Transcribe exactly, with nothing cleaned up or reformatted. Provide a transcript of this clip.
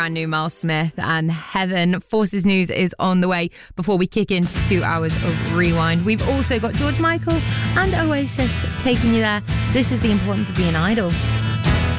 Brand new Mel Smith and Heaven. Forces News is on the way before we kick into two hours of Rewind. We've also got George Michael and Oasis taking you there. This is The Importance of Being Idle.